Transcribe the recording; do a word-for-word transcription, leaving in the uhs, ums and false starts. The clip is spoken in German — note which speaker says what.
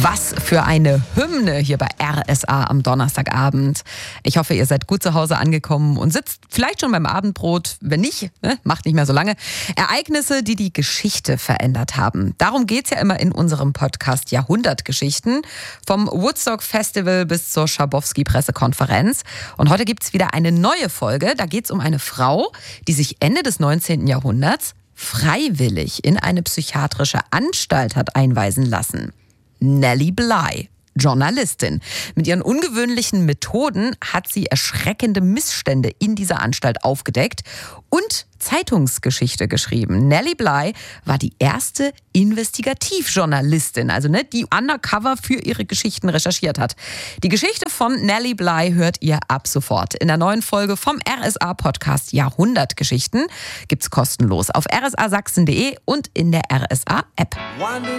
Speaker 1: Was für eine Hymne hier bei R S A am Donnerstagabend. Ich hoffe, ihr seid gut zu Hause angekommen und sitzt vielleicht schon beim Abendbrot. Wenn nicht, ne, macht nicht mehr so lange. Ereignisse, die die Geschichte verändert haben. Darum geht's ja immer in unserem Podcast Jahrhundertgeschichten. Vom Woodstock Festival bis zur Schabowski-Pressekonferenz. Und heute gibt's wieder eine neue Folge. Da geht's um eine Frau, die sich Ende des neunzehnten Jahrhunderts freiwillig in eine psychiatrische Anstalt hat einweisen lassen. Nellie Bly, Journalistin. Mit ihren ungewöhnlichen Methoden hat sie erschreckende Missstände in dieser Anstalt aufgedeckt und Zeitungsgeschichte geschrieben. Nellie Bly war die erste Investigativjournalistin, also ne, die undercover für ihre Geschichten recherchiert hat. Die Geschichte von Nellie Bly hört ihr ab sofort. In der neuen Folge vom R S A-Podcast Jahrhundertgeschichten gibt's kostenlos auf r s a sachsen punkt d e und in der R S A-App.